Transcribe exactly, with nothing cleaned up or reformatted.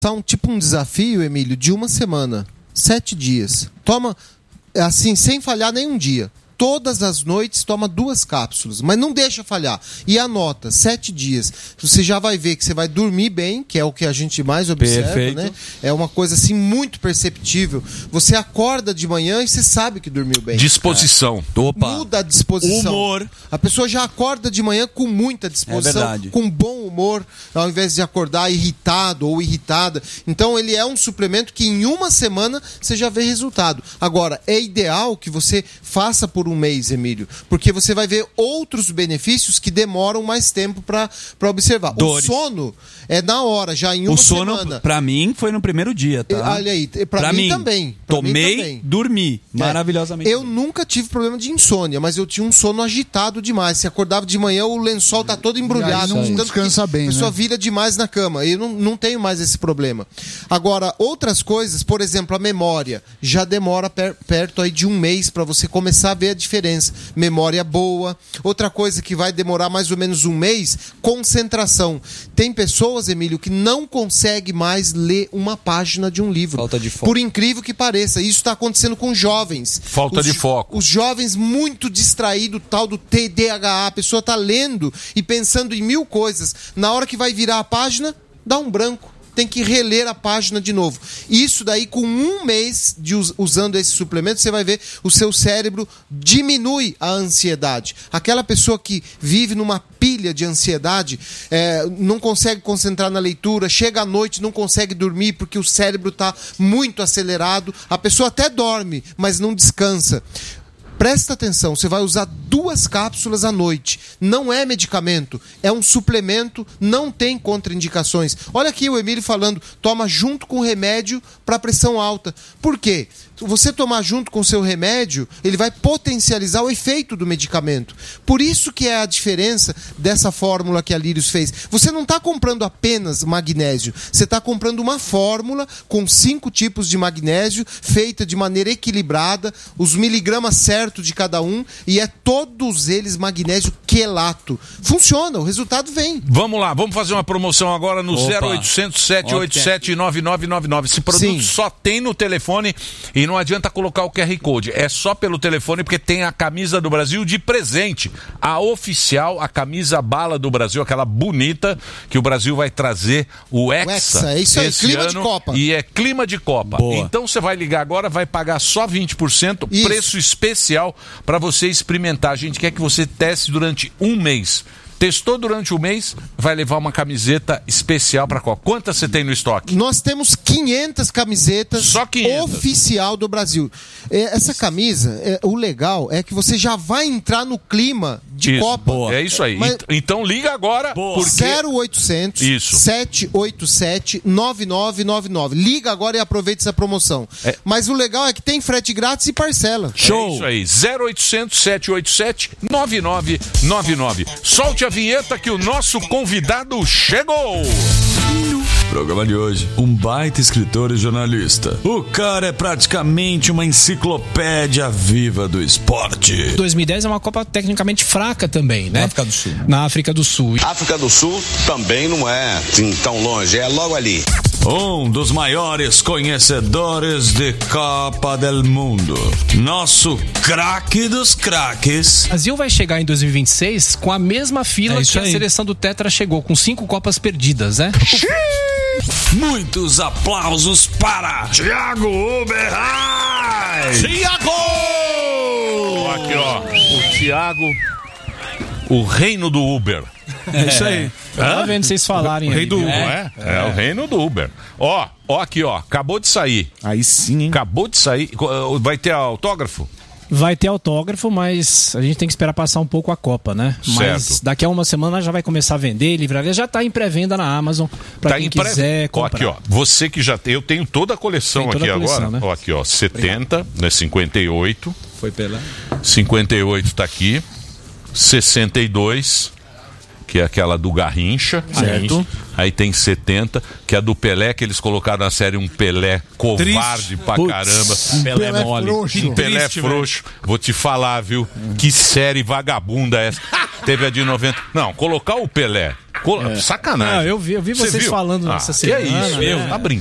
Tá um tipo um desafio, Emílio, de uma semana, sete dias. Toma, assim, sem falhar nenhum dia. Todas as noites toma duas cápsulas, mas não deixa falhar. E anota, sete dias. Você já vai ver que você vai dormir bem, que é o que a gente mais observa, Perfeito. né? É uma coisa assim muito perceptível. Você acorda de manhã e você sabe que dormiu bem. Disposição. É. Opa. Muda a disposição. Humor. A pessoa já acorda de manhã com muita disposição, é com bom humor, ao invés de acordar irritado ou irritada. Então ele é um suplemento que em uma semana você já vê resultado. Agora, é ideal que você faça por um mês, Emílio, porque você vai ver outros benefícios que demoram mais tempo para observar. Dores. O sono é na hora, já em uma o sono, semana. Pra mim, foi no primeiro dia, tá? Olha aí, pra, pra mim, mim também. Pra tomei, mim também. dormi, é. maravilhosamente. Eu nunca tive problema de insônia, mas eu tinha um sono agitado demais. Se acordava de manhã, o lençol tá todo embrulhado. Não descansa bem, A pessoa né? vira demais na cama. Eu não, não tenho mais esse problema. Agora, outras coisas, por exemplo, a memória, já demora per, perto aí de um mês para você começar a ver a diferença. Memória boa. Outra coisa que vai demorar mais ou menos um mês, concentração. Tem pessoas, Emílio, que não conseguem mais ler uma página de um livro. Falta de foco. Por incrível que pareça. Isso está acontecendo com jovens. Falta os, de foco. Os jovens muito distraídos, tal do T D A H. A pessoa está lendo e pensando em mil coisas. Na hora que vai virar a página, dá um branco. Tem que reler a página de novo. Isso daí, com um mês de us- usando esse suplemento, você vai ver o seu cérebro diminui a ansiedade. Aquela pessoa que vive numa pilha de ansiedade, é, não consegue concentrar na leitura, chega à noite, não consegue dormir porque o cérebro está muito acelerado. A pessoa até dorme, mas não descansa. Presta atenção, você vai usar duas cápsulas à noite. Não é medicamento, é um suplemento, não tem contraindicações. Olha aqui o Emílio falando, toma junto com remédio para pressão alta. Por quê? Você tomar junto com o seu remédio, ele vai potencializar o efeito do medicamento. Por isso que é a diferença dessa fórmula que a Lírios fez. Você não está comprando apenas magnésio, você está comprando uma fórmula com cinco tipos de magnésio, feita de maneira equilibrada, os miligramas certos de cada um, e é todos eles magnésio quelato. Funciona, o resultado vem. Vamos lá, vamos fazer uma promoção agora no Opa. zero oitocentos, sete oito sete, nove nove nove nove. Esse produto Sim. só tem no telefone e não adianta colocar o Q R Code, é só pelo telefone, porque tem a camisa do Brasil de presente, a oficial, a camisa bala do Brasil, aquela bonita que o Brasil vai trazer, o Hexa, O Hexa, é isso aí, esse clima ano, de Copa. e é clima de Copa. Boa. Então você vai ligar agora, vai pagar só vinte por cento, Isso. preço especial para você experimentar. A gente quer que você teste durante um mês. Testou durante o mês, vai levar uma camiseta especial para qual? Quantas você tem no estoque? Nós temos quinhentas camisetas Só quinhentas. oficial do Brasil. É, essa camisa, é, o legal é que você já vai entrar no clima de Isso, Copa. boa. É isso aí. Mas- Ent- Então liga agora, Boa. porque zero oitocentos, Isso. sete oito sete, nove nove nove nove. Liga agora e aproveite essa promoção. É. Mas o legal é que tem frete grátis e parcela. é isso aí. zero oitocentos, sete oito sete, nove nove nove nove. Solte a vinheta que o nosso convidado chegou. Programa de hoje, um baita escritor e jornalista. O cara é praticamente uma enciclopédia viva do esporte. dois mil e dez é uma Copa tecnicamente fraca também, né? Na África do Sul. Na África do Sul. África do Sul também não é assim, tão longe, é logo ali. Um dos maiores conhecedores de Copa del Mundo. Nosso craque dos craques. O Brasil vai chegar em dois mil e vinte e seis com a mesma fila É isso que a aí. seleção do Tetra chegou, com cinco Copas perdidas, né? Muitos aplausos para Thiago Uberrai. Thiago! Aqui, ó. O Thiago, o reino do Uber. É isso aí. Eu tava vendo vocês falarem O rei aí, do viu? Uber, é? É o reino do Uber. Ó, ó aqui, ó. Acabou de sair. Aí sim, hein? Acabou de sair. Vai ter autógrafo? Vai ter autógrafo, mas a gente tem que esperar passar um pouco a Copa, né? Mas Certo. daqui a uma semana já vai começar a vender, livraria já tá em pré-venda na Amazon, pra Tá quem em pré- quiser Ó, comprar. aqui, ó. Você que já tem. Eu tenho toda a coleção Tem toda aqui a coleção, agora. né? Ó, aqui, ó. setenta, né? cinquenta e oito. Foi pela... cinquenta e oito tá aqui. sessenta e dois, que é aquela do Garrincha. Certo. Aí tem setenta, que é a do Pelé, que eles colocaram na série um Pelé covarde pra Putz. caramba. Pelé, Pelé mole. frouxo. Um Pelé triste, frouxo. Vou te falar, viu? Que série vagabunda é essa. Teve a de noventa. Não, colocar o Pelé Col- Sacanagem. Não, eu vi, eu vi Você vocês viu? falando Ah, nessa que é semana. isso? né? Tá brincando.